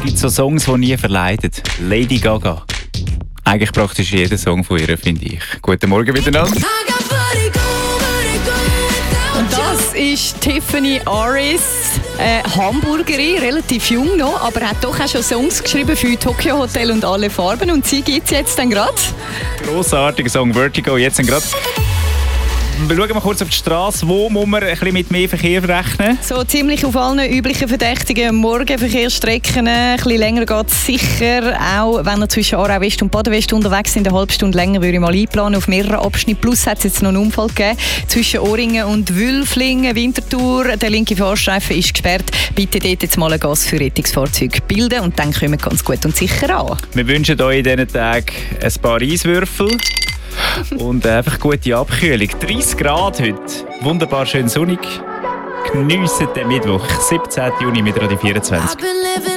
gibt so Songs, die nie verleiden. Lady Gaga. Eigentlich praktisch jeder Song von ihr, finde ich. Guten Morgen miteinander. Und das ist Tiffany Aris, Hamburgerin, relativ jung noch, aber hat doch auch schon Songs geschrieben für Tokyo Hotel und alle Farben. Und sie gibt es jetzt dann gerade. Grossartiger Song Vertigo, jetzt gerade. Wir schauen mal kurz auf die Straße. Wo muss man ein bisschen mit mehr Verkehr rechnen? So ziemlich auf allen üblichen verdächtigen Morgenverkehrsstrecken. Ein bisschen länger geht es sicher. Auch wenn ihr zwischen Aarau West und Baden West unterwegs sind, eine halbe Stunde länger würde ich mal einplanen auf mehreren Abschnitten. Plus hat es jetzt noch einen Unfall gegeben zwischen Oringen und Wülflingen, Winterthur. Der linke Fahrstreifen ist gesperrt. Bitte dort jetzt mal ein Gas für Rettungsfahrzeuge bilden und dann kommen wir ganz gut und sicher an. Wir wünschen euch in diesen Tagen ein paar Eiswürfel. Und einfach gute Abkühlung. 30 Grad heute. Wunderbar schön sonnig. Geniessen den Mittwoch, 17. Juni mit Radio 24.